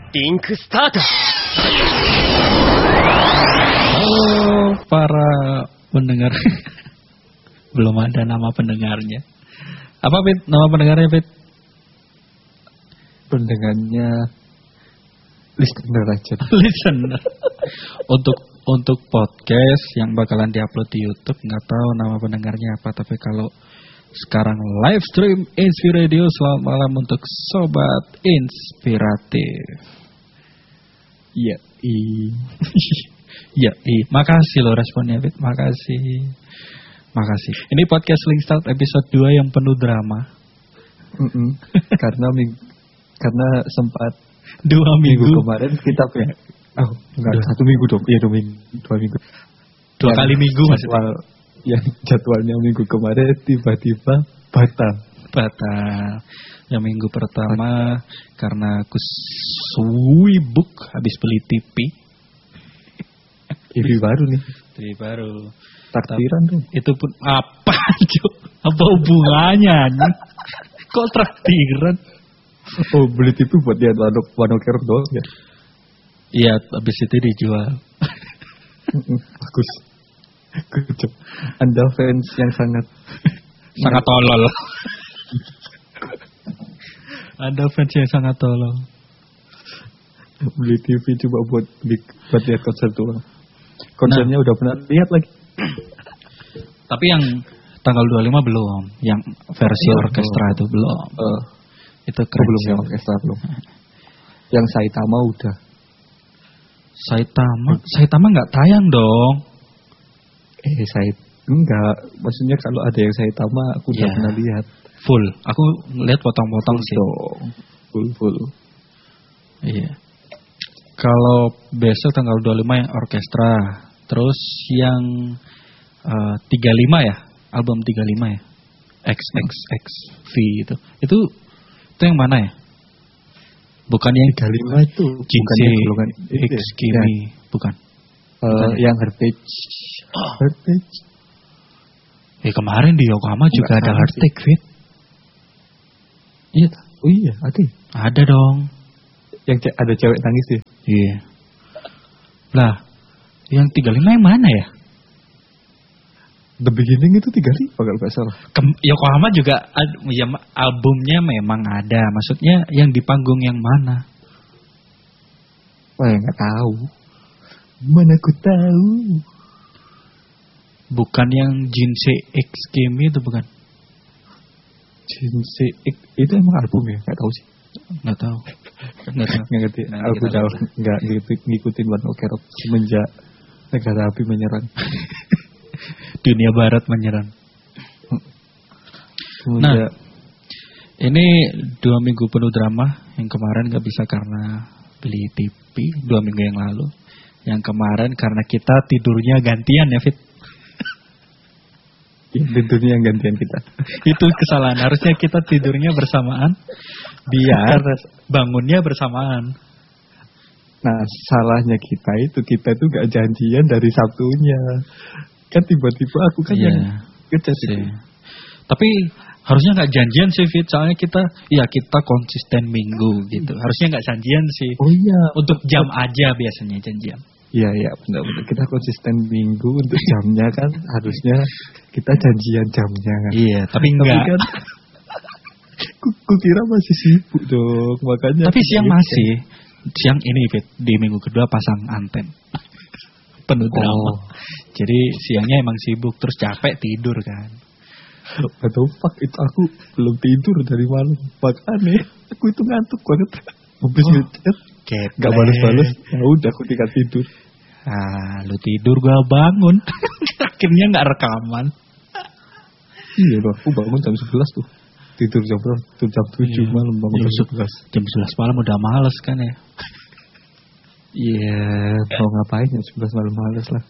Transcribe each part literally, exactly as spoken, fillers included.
リンクスタート. Halo para pendengar. Belum ada nama pendengarnya. Apa Pit? Nama pendengarnya Pit? Pendengarnya listener aja. Listener. Untuk untuk podcast yang bakalan diupload di YouTube, nggak tahu nama pendengarnya apa, tapi kalau sekarang live stream Inspiratif Radio, selamat malam untuk sobat inspiratif. Iya, i. Ya, i. Makasih lo responnya, Fit. Makasih. Makasih. Ini podcast Linkstart episode dua yang penuh drama. karena ming- karena sempat dua minggu. minggu kemarin kita ya. Oh, enggak dua. satu minggu dong. Iya, dua minggu. Dua minggu. Dua yang kali minggu maksudnya. Yang jadwalnya minggu kemarin tiba-tiba batal. Batal. Yang minggu pertama karena aku sibuk habis beli T V. T V baru nih. T V baru. Takdiran tuh. Itu pun apa, Cuk? Apa hubungannya? Kok takdiran? Oh, beli T V buat dia Wano Wano Kerok doang ya? Iya, habis itu dijual. Bagus. Good. Anda fans yang sangat sangat tolol. Anda fans yang sangat tolol. Beli T V coba buat buat lihat konser doang. Konsernya nah, udah pernah lihat lagi. Tapi yang tanggal dua puluh lima belum, yang versi oh, orkestra oh. itu belum. Uh, itu keren. Belum yang orkestra belum. Yang Saitama udah. Saitama, Saitama nggak tayang dong. Eh, saya enggak. Maksudnya kalau ada yang Saitama aku udah yeah. pernah lihat. Full. Aku lihat potong-potong full sih. Dong. Full full. Iya. Kalau besok tanggal dua puluh lima yang orkestra, terus yang uh, tiga puluh lima ya, album tiga puluh lima ya, X X X V itu, itu itu yang mana ya? Bukan yang tiga puluh lima itu, bukan yang golongan X Kimi, bukan. Uh, bukan yang Heartache. Oh. Heartache. Eh kemarin di Yokohama enggak juga ada Heartache, Fit. Iya, oh iya, ada. Ada dong. Yang ce- ada cewek nangis deh. Iya. Lah, yang tiga puluh lima yang mana ya? The Beginning itu tiga puluh lima kalau nggak salah. Kem- Yokohama juga ad- ya, albumnya memang ada. Maksudnya yang di panggung yang mana? Wah, nggak tahu. Mana aku tahu. Bukan yang Jinsei X Kimi itu bukan? Jinsei X itu emang album ya? Nggak tahu sih. Nggak tahu. Nggak tahu. Nggak ngerti. Nah, aku tahu. Nggak ngikutin, ngikutin One Ok Rock semenjak negara api menyerang. Dunia Barat menyerang. Semenjak. Nah, ini dua minggu penuh drama. Yang kemarin nggak bisa karena beli T V. Dua minggu yang lalu. Yang kemarin karena kita tidurnya gantian ya, Fit. Ya, tidurnya yang gantian kita. Itu kesalahan. Harusnya kita tidurnya bersamaan. Biar bangunnya bersamaan. Nah, salahnya kita itu, kita itu gak janjian dari Sabtunya. Kan tiba-tiba aku kan yeah. yang kerja sih. Tapi harusnya gak janjian sih, Fit. Soalnya kita, ya kita konsisten minggu gitu. Harusnya gak janjian sih. Oh iya. Untuk jam aja biasanya janjian. Iya, iya, benar-benar. Kita konsisten minggu untuk jamnya kan. Harusnya kita janjian jamnya kan. Iya, tapi enggak. Tapi kan, ku kira masih sibuk dong. Makanya. Tapi siang masih. Siang ini, Fit, di minggu kedua pasang anten. Penuh drama. Oh. Jadi siangnya emang sibuk. Terus capek tidur kan. What the fuck, itu aku belum tidur dari malam. Makanya aku itu ngantuk banget. Habis oh. ngechat. Gak balas-balas, ya udah aku tinggal tidur. Ah, lu tidur gua bangun. Akhirnya gak rekaman. Iya loh, aku bangun jam sebelas tuh. Tidur jam berapa? Tidur jam tujuh iya. malam bangun jam sebelas. Jam sebelas malam udah males kan ya? Iya, yeah, mau ngapain jam sebelas malam males lah.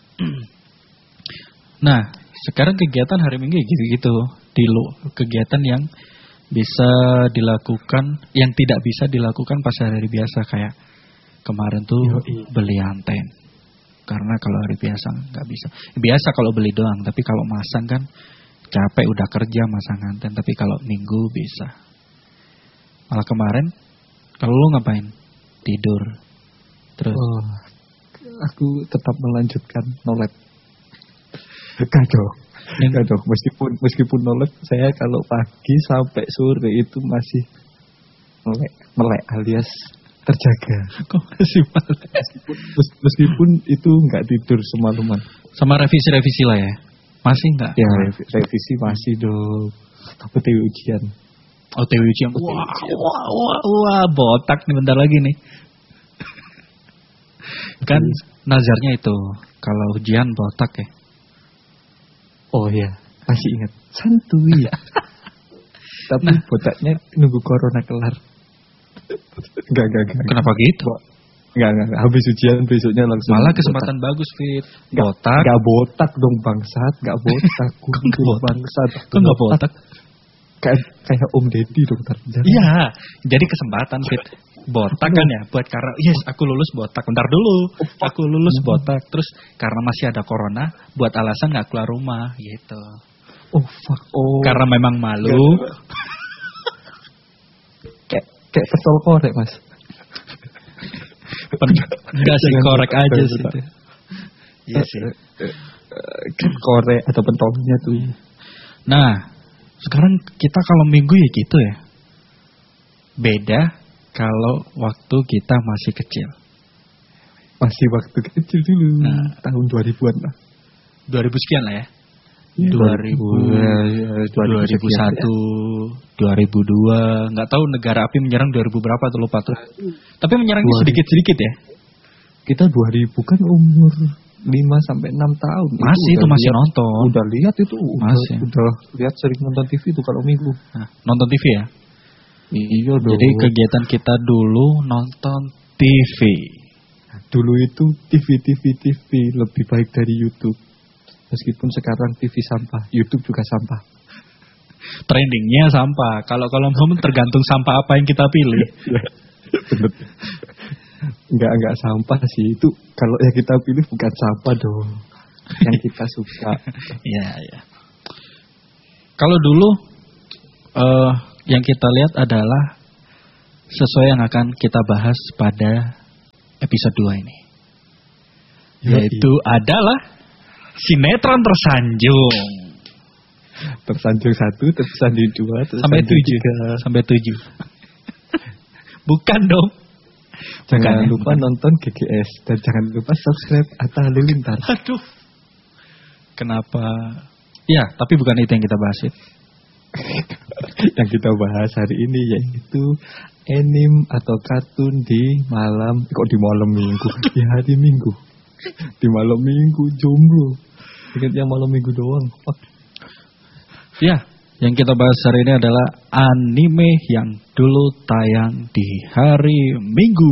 Nah, sekarang kegiatan hari Minggu gitu-gitu. Di lo, kegiatan yang bisa dilakukan, yang tidak bisa dilakukan pas hari biasa, kayak kemarin tuh Yoi. beli anten. Karena kalau hari biasa nggak bisa. Biasa kalau beli doang, tapi kalau masang kan capek udah kerja masang anten. Tapi kalau minggu bisa. Malah kemarin, kalau lu ngapain? tidur. Terus oh, aku tetap melanjutkan nolep. Kacau. Kacau. Meskipun meskipun nolep, saya kalau pagi sampai sore itu masih melek, melek alias terjaga. Kok masih melek? Meskipun, meskipun itu nggak tidur semalaman. Sama revisi-revisi lah ya? Masih nggak? Ya revisi masih dong. Tapi T W ujian. Oh T W ujian. Wah, wah, wah, wah, botak nih bentar lagi nih. Kan nazarnya itu kalau ujian botak ya. Oh iya, masih ingat. Santuy. Tapi nah, botaknya nunggu corona kelar. Enggak, enggak, enggak. Kenapa gitu? Enggak, enggak, enggak. Habis ujian besoknya langsung. Malah kesempatan botak. Bagus, Fit. Botak. Enggak botak dong bangsat, enggak botak. Kok bangsat? Kok enggak botak? Kayak kayak Om Deddy dong ntar. Iya, jadi kesempatan Fit. Botak kan ya, buat karena yes aku lulus botak. Bentar dulu, aku lulus botak. Terus karena masih ada corona, buat alasan nggak keluar rumah gitu. Oh fuck oh. Karena memang malu. kayak kayak pesol korek mas. Enggak sih korek aja sih. Iya sih. Kan korek atau pentolnya tuh. Nah, sekarang kita kalau minggu ya gitu ya. Beda kalau waktu kita masih kecil. Masih waktu kecil dulu. Nah, tahun dua ribuan lah. dua ribu sekian lah ya. Ya dua ribu, dua ribu satu, dua ribu dua, enggak tahu negara api menyerang dua ribu berapa tuh lupa tuh. Tapi menyerangnya sedikit-sedikit ya. Kita dua ribu kan umur lima sampai enam tahun. Masih itu, itu masih liat, nonton. Udah lihat itu, masih. Udah, udah lihat sering nonton T V itu kalau minggu. Nah, nonton T V ya? Iya dong. Jadi kegiatan kita dulu nonton T V. Dulu itu T V, T V, T V lebih baik dari YouTube. Meskipun sekarang T V sampah, YouTube juga sampah. Trendingnya sampah. Kalau kalau mau tergantung sampah apa yang kita pilih. Bener. Enggak enggak sampah sih itu. Kalau yang kita pilih bukan sampah dong. Yang kita suka. Iya ya. Kalau dulu uh, yang kita lihat adalah sesuai yang akan kita bahas pada episode dua ini. Yaitu Yoi. adalah sinetron tersanjung. Tersanjung satu, tersanjung dua, tersanjung sampai tujuh. tiga. Sampai tujuh. Bukan dong. Jangan bukan, lupa bukan. nonton G G S. Dan jangan lupa subscribe Atta Halilintar. Aduh. Kenapa? Ya, tapi bukan itu yang kita bahas. Yang kita bahas hari ini yaitu anime atau kartun di malam. Kok di malam minggu? Di hari minggu. Di malam minggu jomblo. Ingatnya malam minggu doang. Fuck. Ya, yang kita bahas hari ini adalah anime yang dulu tayang di hari Minggu.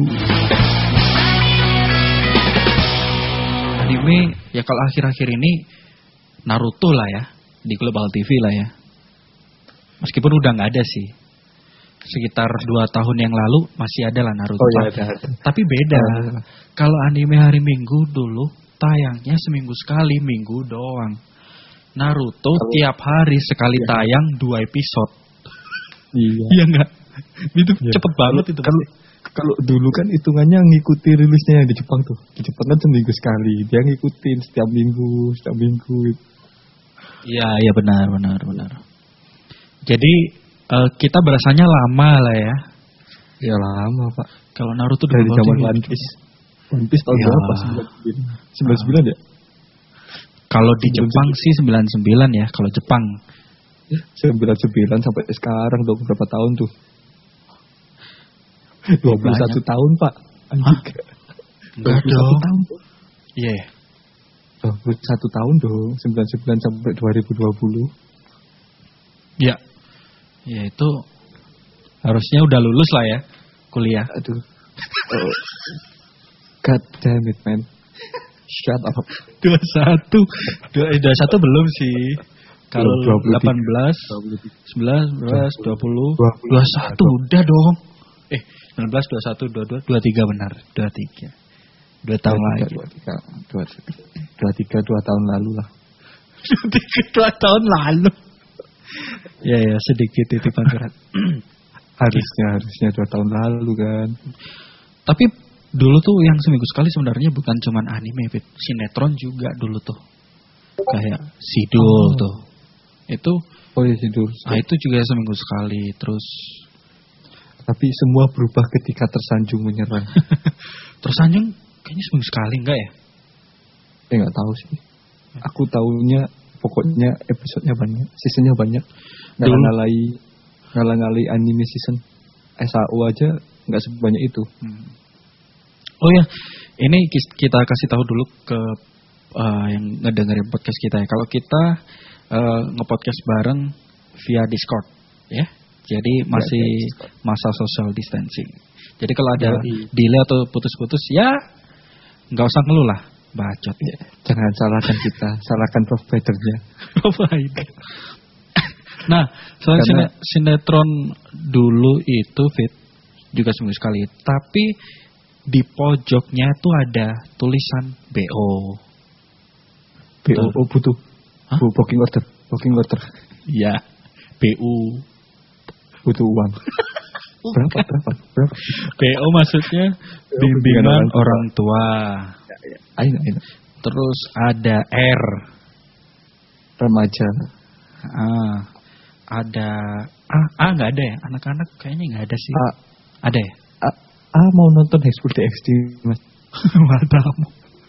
Anime ya kalau akhir-akhir ini Naruto lah ya di Global T V lah ya. Meskipun udah nggak ada sih. Sekitar dua tahun yang lalu masih ada lah Naruto. Oh, ya, ada, ada. Tapi beda. Uh. Kalau anime hari Minggu dulu tayangnya seminggu sekali, Minggu doang. Naruto oh. tiap hari sekali ya. Tayang dua episode. Iya. Iya enggak? Itu ya. Cepet banget itu. Kalau kalau dulu kan hitungannya ngikuti rilisnya yang di Jepang tuh. Di Jepang kan seminggu sekali. Dia ngikutin setiap minggu, setiap minggu. Iya, iya benar, benar, benar. Jadi uh, kita berasanya lama lah ya. Ya lama pak. Kalau Naruto dari zaman One Piece. One Piece tahun ya. berapa? sembilan puluh sembilan ya? Kalau di Jepang sih sembilan puluh sembilan ya. Kalau Jepang sembilan puluh sembilan sampai sekarang udah berapa tahun tuh? dua puluh satu tahun pak. Hah? Enggak dong. Tahun. Iya. Yeah. dua puluh satu tahun dong. sembilan puluh sembilan sampai dua ribu dua puluh. Ya. Ya itu harusnya udah lulus lah ya kuliah. Aduh. Oh. God damn it man. Shut up. dua puluh satu dua puluh satu belum sih. Kalau delapan belas, sembilan belas, dua puluh, dua puluh satu udah dong. Eh, sembilan belas, dua puluh satu, dua puluh dua, dua puluh tiga benar. dua puluh tiga. dua tahun lagi. dua puluh tiga, dua puluh tiga, dua tahun lalu lah. dua puluh tiga, dua tahun lalu. Ya ya, sedikit titipan berat. Harusnya, harusnya dua tahun lalu kan. Tapi dulu tuh yang seminggu sekali sebenarnya bukan cuman anime, Fit. Sinetron juga dulu tuh. Kayak Sidul oh. tuh. Itu oh ya Sidul. Nah, itu juga seminggu sekali. Terus tapi semua berubah ketika Tersanjung menyerang. Tersanjung kayaknya seminggu sekali enggak ya? Eh enggak tahu sih. Aku tahunya pokoknya episodenya banyak, seasonnya banyak. Ngalah-ngalai ngalah-ngalai anime season S A U aja enggak sebanyak itu. Hmm. Oh ya, ini kita kasih tahu dulu ke uh, yang ngedengerin podcast kita ya. Kalau kita uh, nge-podcast bareng via Discord ya. Jadi masih masa social distancing. Jadi kalau ada delay atau putus-putus ya nggak usah ngeluh lah, bacot. Ya, jangan salahkan kita, salahkan providernya. Provider. Nah, selain Karena, sinetron dulu itu Fit juga seminggu sekali, tapi di pojoknya tuh ada tulisan B O. B O oh, butuh. Hah? Booking order, booking order. Ya, B U. Butuh uang. berapa, berapa, berapa? B O maksudnya bimbingan orang tua. Ya, ya. Ayo, ayo. Terus ada R. Remaja. Ah, ada A, A nggak ada ya? Anak-anak kayaknya nggak ada sih. A, ada ya? A, A mau nonton High School D X D, Mas. Matamu.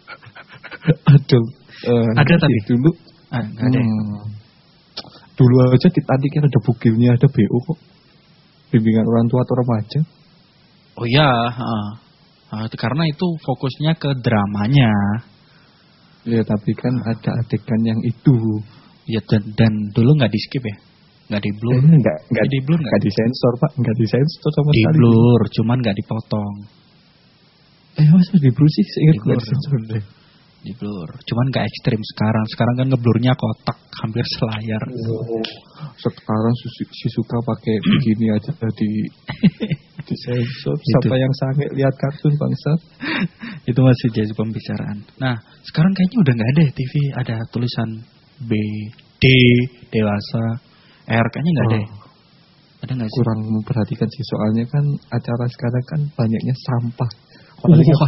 Aduh. Uh, ada tapi dulu. Ah, nggak ada. Hmm. Dulu aja di, tadi kan ada bukilnya, ada B O kok. Bimbingan orang tua atau remaja. Oh ya, uh, uh, karena itu fokusnya ke dramanya. Ya, tapi kan uh. ada adegan yang itu. Ya, dan, dan dulu nggak di skip ya, nggak di blur. Eh, nggak, nggak di blur, nggak disensor Pak, nggak disensor sama di sekali. Di blur, cuman nggak dipotong. Eh, masa di blur sih? Saya ingat nggak disensor deh. Di blur, cuman nggak ekstrim sekarang. Sekarang kan ngeblurnya kotak, hampir selayar. Oh, sekarang si suka pakai begini aja di di sensor. Siapa yang sange lihat kartun bangsa? Itu masih jadi pembicaraan. Nah, sekarang kayaknya udah nggak ada T V ada tulisan B, D, dewasa, R, kayaknya nggak oh, ada. Ada nggak sih? Kurang memperhatikan sih, soalnya kan acara sekarang kan banyaknya sampah. Apalagi